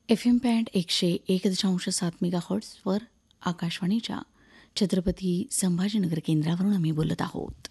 FM band 101.7 मेगाहर्ट्झवर आकाशवाणीच्या छत्रपती संभाजीनगर केंद्रावरून आम्ही बोलत आहोत.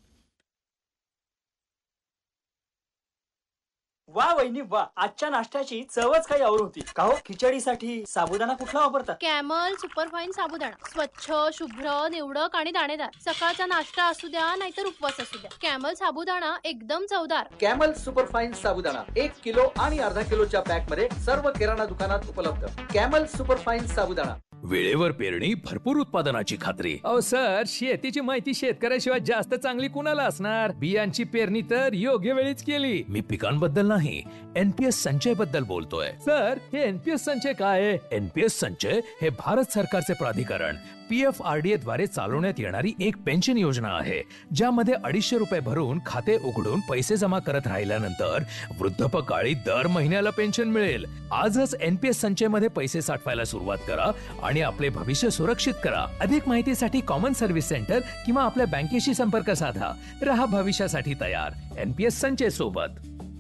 वा वहिनी वा, आजच्या नाश्त्याची चवच काही और होती. का हो, खिचडीसाठी साबुदाणा कुठला वापरता? कॅमल सुपरफाईन साबुदाणा. स्वच्छ, शुभ्र, निवडक आणि दाणेदार. सकाळचा नाश्ता असू द्या नाहीतर उपवास असू द्या, कॅमल साबुदाणा एकदम चवदार. कॅमल सुपरफाईन साबुदाणा 1 किलो आणि अर्धा किलोच्या पॅक मध्ये सर्व किराणा दुकानात उपलब्ध. कॅमल सुपरफाईन साबुदाणा. वेळेवर पेरणी, भरपूर उत्पादनाची खात्री. अहो सर, शेतीची माहिती शेतकऱ्याशिवाय जास्त चांगली कुणाला असणार? बियांची पेरणी तर योग्य वेळीच केली. मी पिकांबद्दल नाही, NPS संचय बद्दल बोलतोय. सर, हे NPS संचय काय आहे? NPS संचय हे भारत सरकारचे प्राधिकरण PFRDA द्वारे चालवण्यात येणारी एक पेन्शन योजना आहे, ज्यामध्ये 250 रुपये भरून खाते उघडून पैसे जमा करत राहिल्यानंतर वृद्धापकाळी दर महिन्याला पेन्शन मिळेल. आजच NPS संचय मध्ये पैसे साठवायला सुरुवात करा आणि आपले भविष्य सुरक्षित करा. अधिक माहितीसाठी कॉमन सर्व्हिस सेंटर किंवा आपल्या बँकेशी संपर्क साधा. रहा भविष्यासाठी तयार NPS संचय सोबत.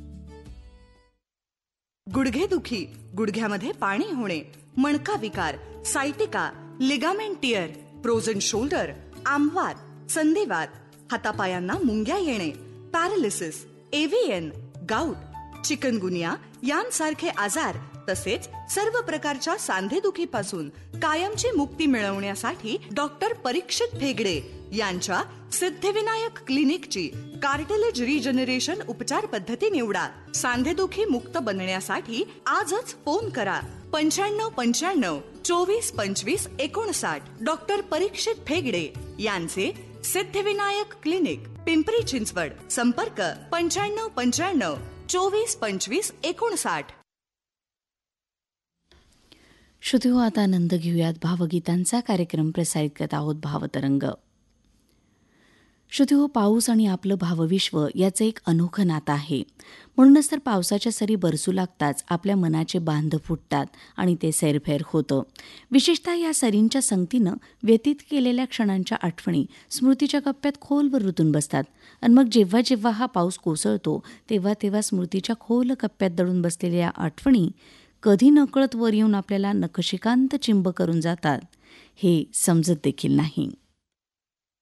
गुडघेदुखी, गुडघ्यामध्ये पाणी होणे, मणका विकार, sciatica, ligament tier, frozen shoulder, आमवात, संधिवात, हातापायांना मुंग्या येणे, पॅरालिसिस, AVN, गाऊट, चिकनगुनिया यांसारखे आजार तसेच सर्व प्रकारच्या सांधेदुखीपासून कायमची मुक्ती मिळवण्यासाठी डॉक्टर परीक्षित भेगडे यांच्या सिद्धिविनायक क्लिनिकची कार्टिलेज रिजनरेशन उपचार पद्धती निवडा. सांधेदुखी मुक्त बनण्यासाठी आजच फोन करा 9595 24 25 59. डॉक्टर परीक्षित भेगडे यांचे सिद्धिविनायक क्लिनिक, पिंपरी चिंचवड. संपर्क 9595 24 25 59. श्रोतेहो, आता आनंद घेऊयात भावगीतांचा कार्यक्रम प्रसारित करत आहोत भावतरंग. श्रोतेहो, पाऊस आणि आपलं भावविश्व याचं एक अनोखं नातं आहे. म्हणूनच तर पावसाच्या सरी बरसू लागताच आपल्या मनाचे बांध फुटतात आणि ते सैरफैर होतं. विशेषतः या सरींच्या संगतीनं व्यतीत केलेल्या क्षणांच्या आठवणी स्मृतीच्या कप्प्यात खोलवर रुतून बसतात. आणि मग जेव्हा जेव्हा हा पाऊस कोसळतो तेव्हा तेव्हा स्मृतीच्या खोल कप्प्यात दडून बसलेल्या आठवणी कधी नकळत वर येऊन आपल्याला नखशिकांत चिंब करून जातात, हे समजत देखील नाही.